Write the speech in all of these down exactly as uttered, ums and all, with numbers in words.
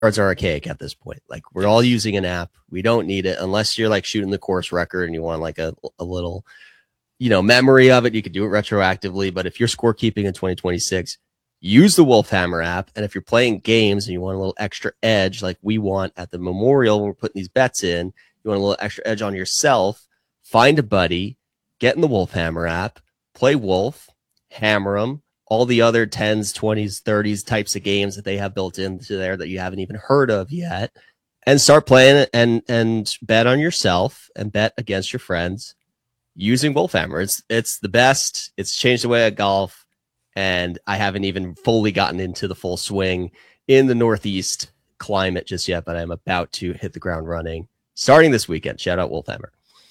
cards are archaic at this point. Like we're all using an app. We don't need it unless you're like shooting the course record and you want like a, a little, you know, memory of it. You could do it retroactively. But if you're scorekeeping in twenty twenty-six, use the Wolfhammer app. And if you're playing games and you want a little extra edge, like we want at the Memorial, when we're putting these bets in, you want a little extra edge on yourself, find a buddy, get in the Wolfhammer app, play Wolf, hammer them, all the other tens, twenties, thirties types of games that they have built into there that you haven't even heard of yet, and start playing it and and bet on yourself and bet against your friends using Wolfhammer. It's it's the best. It's changed the way I golf, and I haven't even fully gotten into the full swing in the Northeast climate just yet, but I'm about to hit the ground running starting this weekend. Shout out Wolfhammer.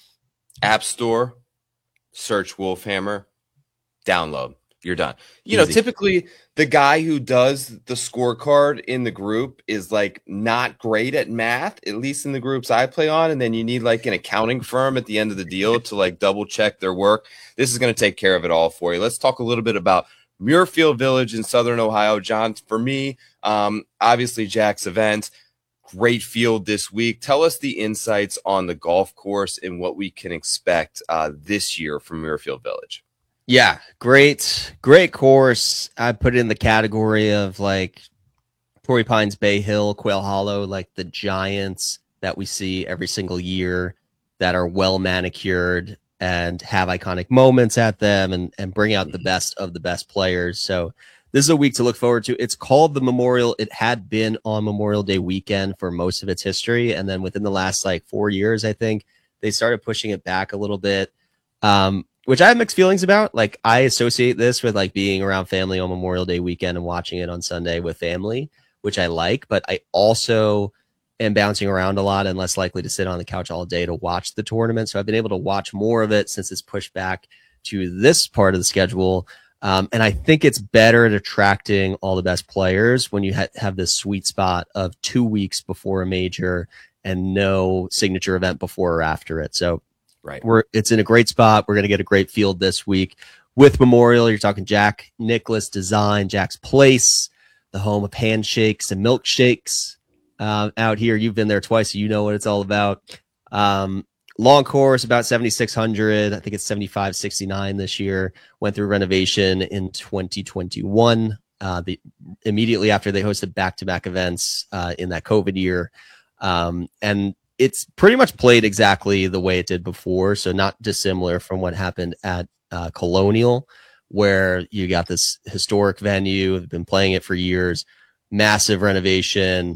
App Store, search Wolfhammer, download. You're done. You Easy. know, typically the guy who does the scorecard in the group is like not great at math, at least in the groups I play on. And then you need like an accounting firm at the end of the deal to like double check their work. This is going to take care of it all for you. Let's talk a little bit about Muirfield Village in Southern Ohio. John, for me, um, obviously Jack's event, great field this week. Tell us the insights on the golf course and what we can expect uh, this year from Muirfield Village. Yeah, great, great course. I put it in the category of like Torrey Pines, Bay Hill, Quail Hollow, like the giants that we see every single year that are well manicured and have iconic moments at them and, and bring out the best of the best players. So this is a week to look forward to. It's called the Memorial. It had been on Memorial Day weekend for most of its history. And then within the last like four years, I think they started pushing it back a little bit. Um, which I have mixed feelings about. Like I associate this with like being around family on Memorial Day weekend and watching it on Sunday with family, which I like, but I also am bouncing around a lot and less likely to sit on the couch all day to watch the tournament. So I've been able to watch more of it since it's pushed back to this part of the schedule. Um, and I think it's better at attracting all the best players when you ha- have this sweet spot of two weeks before a major and no signature event before or after it. So Right. We're it's in a great spot. We're going to get a great field this week with Memorial. You're talking Jack Nicklaus Design, Jack's Place, the home of handshakes and milkshakes uh, out here. You've been there twice, so you know what it's all about. Um, long course, about seventy-six hundred. I think it's seventy-five sixty-nine this year. Went through renovation in twenty twenty-one. Uh, the immediately after they hosted back-to-back events uh, in that COVID year, um, and it's pretty much played exactly the way it did before. So not dissimilar from what happened at uh, Colonial, where you got this historic venue, have been playing it for years, massive renovation,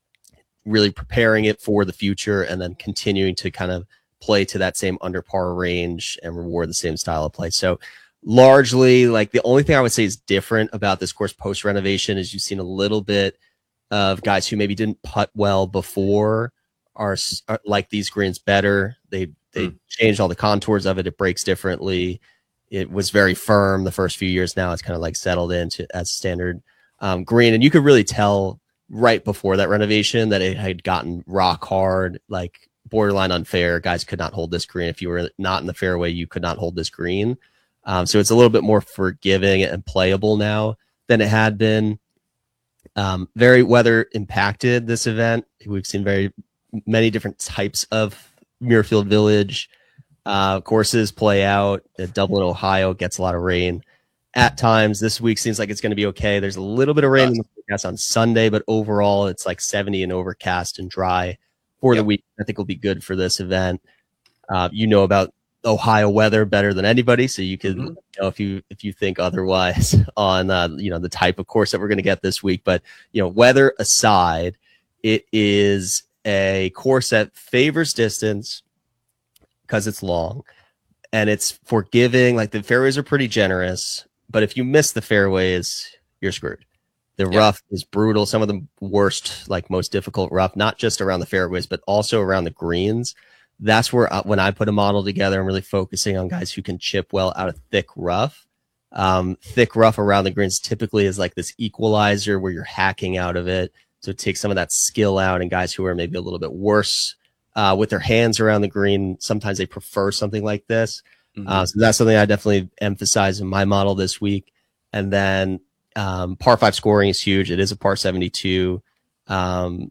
really preparing it for the future, and then continuing to kind of play to that same under par range and reward the same style of play. So largely, like the only thing I would say is different about this course post renovation is you've seen a little bit of guys who maybe didn't putt well before Are, are like these greens better. They they mm. changed all the contours of it. It breaks differently. It was very firm the first few years. Now it's kind of like settled into as standard um, green. And you could really tell right before that renovation that it had gotten rock hard, like borderline unfair. Guys could not hold this green. If you were not in the fairway, you could not hold this green. Um, so it's a little bit more forgiving and playable now than it had been. Um, very weather impacted this event. We've seen very many different types of Muirfield Village uh, courses play out. Uh, Dublin, Ohio gets a lot of rain at times. This week seems like it's going to be okay. There's a little bit of rain in the forecast on Sunday, but overall it's like seventy and overcast and dry for yep. the week. I think will be good for this event. Uh, you know about Ohio weather better than anybody, so you can mm-hmm. you know if you if you think otherwise on uh, you know the type of course that we're going to get this week. But you know, weather aside, it is a course that favors distance because it's long and it's forgiving. Like the fairways are pretty generous, but if you miss the fairways, you're screwed. The yeah. rough is brutal. Some of the worst, like most difficult rough, not just around the fairways, but also around the greens. That's where I, when I put a model together, I'm really focusing on guys who can chip well out of thick rough. Um, thick rough around the greens typically is like this equalizer where you're hacking out of it. So it takes some of that skill out, and guys who are maybe a little bit worse uh, with their hands around the green, sometimes they prefer something like this. Mm-hmm. Uh, so that's something I definitely emphasize in my model this week. And then um, par five scoring is huge. It is a par seventy-two. Um,